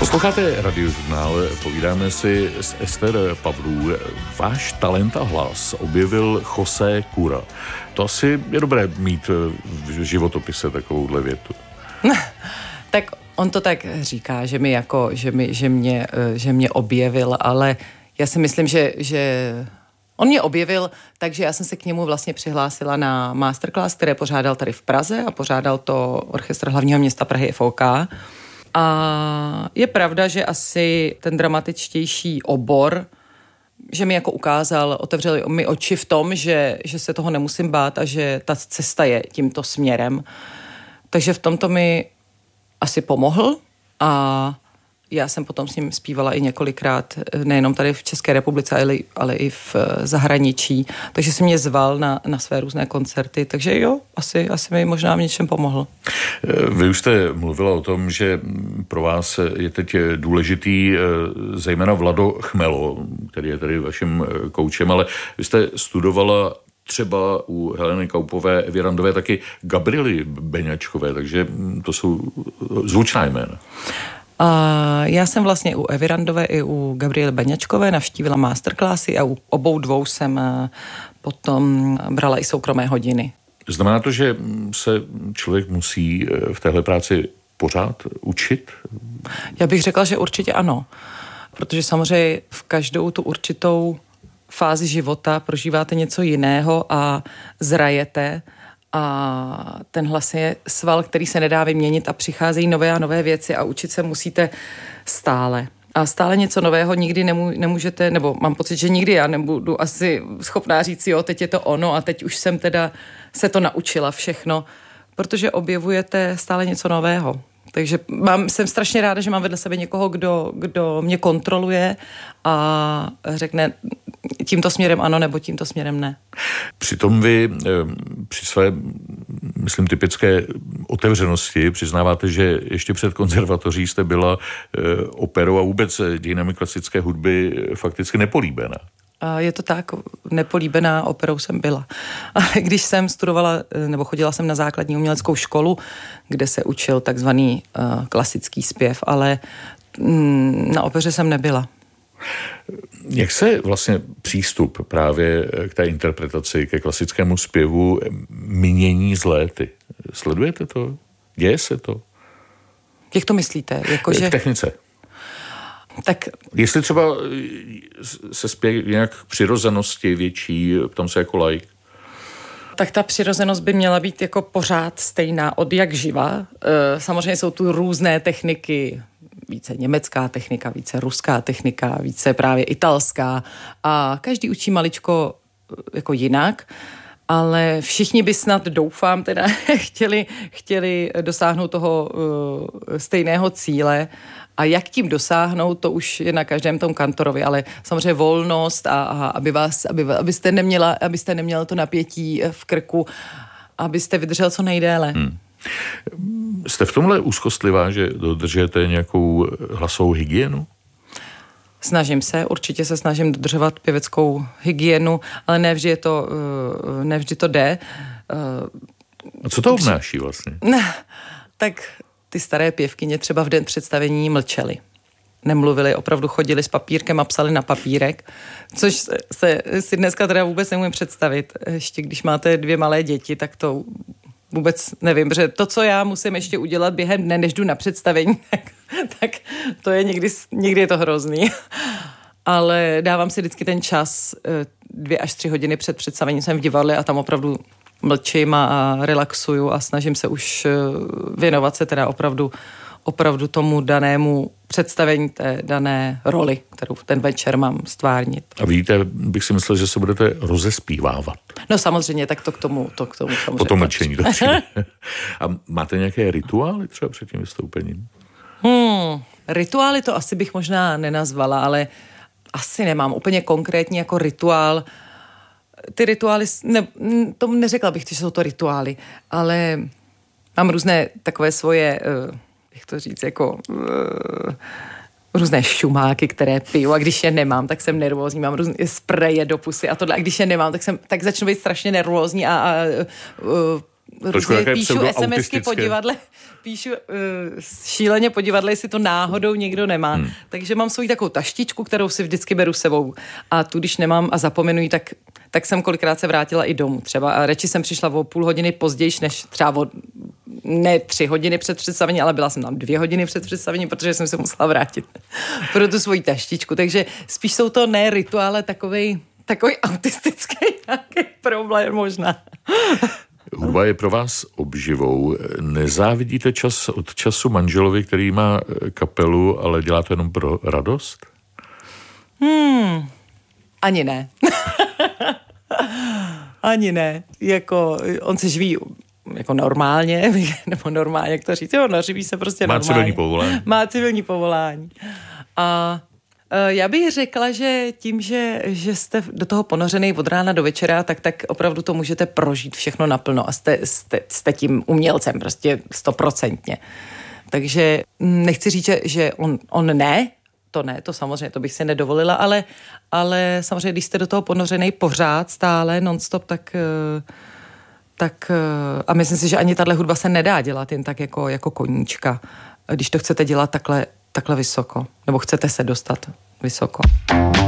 Posloucháte Radiožurnál, povídáme si s Ester Pavlů. Váš talent a hlas objevil José Cura. To asi je dobré mít v životopise takovouhle větu. Tak on to tak říká, že mě objevil, ale já si myslím, že on mě objevil, takže já jsem se k němu vlastně přihlásila na masterclass, které pořádal tady v Praze a pořádal to Orchestr hlavního města Prahy FOK. A je pravda, že asi ten dramatičtější obor, že mi jako ukázal, otevřel mi oči v tom, že se toho nemusím bát a že ta cesta je tímto směrem. Takže v tomto mi asi pomohl a já jsem potom s ním zpívala i několikrát, nejenom tady v České republice, ale i v zahraničí. Takže si mě zval na své různé koncerty, takže jo, asi mi možná v něčem pomohl. Vy už jste mluvila o tom, že pro vás je teď důležitý zejména Vlado Chmelo, který je tady vaším koučem, ale vy jste studovala třeba u Heleny Kaupové, Evy Randové, taky Gabriely Beňačkové, takže to jsou zvučná jména. Já jsem vlastně u Evy Randové i u Gabriely Beňačkové navštívila masterclassy a u obou dvou jsem potom brala i soukromé hodiny. Znamená to, že se člověk musí v téhle práci pořád učit? Já bych řekla, že určitě ano. Protože samozřejmě v každou tu určitou fázi života prožíváte něco jiného a zrajete a ten hlas je sval, který se nedá vyměnit a přicházejí nové a nové věci a učit se musíte stále. A stále něco nového nikdy nemůžete, nebo mám pocit, že nikdy já nebudu asi schopná říct, jo, teď je to ono a teď už jsem teda se to naučila všechno, protože objevujete stále něco nového. Takže jsem strašně ráda, že mám vedle sebe někoho, kdo mě kontroluje a řekne tímto směrem ano, nebo tímto směrem ne. Přitom vy při své, myslím, typické otevřenosti přiznáváte, že ještě před konzervatoří jste byla operou a vůbec dějinami klasické hudby fakticky nepolíbená. Je to tak, nepolíbená operou jsem byla. Ale když jsem studovala, nebo chodila jsem na základní uměleckou školu, kde se učil takzvaný klasický zpěv, ale na opeře jsem nebyla. Jak se vlastně přístup právě k té interpretaci, ke klasickému zpěvu mění z léty? Sledujete to? Děje se to? Jak to myslíte? V technice. Tak jestli třeba se spěje nějak k přirozenosti větší, ptám se jako laik. Tak ta přirozenost by měla být jako pořád stejná od jak živa. Samozřejmě jsou tu různé techniky, více německá technika, více ruská technika, více právě italská a každý učí maličko jako jinak, ale všichni by snad, doufám, teda chtěli dosáhnout toho stejného cíle. A jak tím dosáhnout, to už je na každém tom kantorovi, ale samozřejmě volnost a abyste neměla to napětí v krku, abyste vydržel co nejdéle. Jste v tomhle úzkostlivá, že dodržujete nějakou hlasovou hygienu? Snažím se, určitě se snažím dodržovat pěveckou hygienu, ale nevždy to jde. A co to obnáší vlastně? Tak ty staré pěvkyně třeba v den představení mlčely. Nemluvili, opravdu chodili s papírkem a psali na papírek, což si dneska teda vůbec nemůžu představit. Ještě když máte 2 malé děti, tak to vůbec nevím, protože to, co já musím ještě udělat během dne, než jdu na představení, tak to je někdy je to hrozný. Ale dávám si vždycky ten čas, 2 až 3 hodiny před představením jsem v divadle a tam opravdu mlčím a relaxuju a snažím se už věnovat se teda opravdu tomu danému představení, té dané roli, kterou ten večer mám stvárnit. A vidíte, bych si myslel, že se budete rozespívávat. No samozřejmě, tak to k tomu samozřejmě. Po tom mlčení. A máte nějaké rituály třeba před tím vystoupením? Rituály to asi bych možná nenazvala, ale asi nemám úplně konkrétní jako rituál. Ty rituály, to neřekla bych, že jsou to rituály, ale mám různé takové svoje, jak to říct, jako různé šumáky, které piju a když je nemám, tak jsem nervózní, mám různé spreje do pusy a tohle a když je nemám, tak začnu být strašně nervózní a různě píšu SMSky po divadle, píšu šíleně po divadle, jestli to náhodou někdo nemá. Takže mám svou takovou taštičku, kterou si vždycky beru sebou. A tu, když nemám a zapomenu, tak jsem kolikrát se vrátila i domů. Třeba a radši jsem přišla o půl hodiny později, než třeba ne 3 hodiny před představením, ale byla jsem tam 2 hodiny před představením, protože jsem se musela vrátit pro tu svoji taštičku. Takže spíš jsou to ne rituále, takový autistický nějaký problém možná. Hudba je pro vás obživou. Nezávidíte čas od času manželovi, který má kapelu, ale dělá to jenom pro radost? Ani ne. Ani ne. Jako, on se živí jako normálně, nebo normálně, jak to říct, živí se prostě normálně. Má civilní povolání. A já bych řekla, že tím, že jste do toho ponořený od rána do večera, tak opravdu to můžete prožít všechno naplno a jste tím umělcem prostě 100%. Takže nechci říct, že on ne, to samozřejmě, to bych si nedovolila, ale samozřejmě, když jste do toho ponořený pořád, stále, non-stop, tak a myslím si, že ani tahle hudba se nedá dělat jen tak jako koníčka, když to chcete dělat takhle vysoko, nebo chcete se dostat vysoko.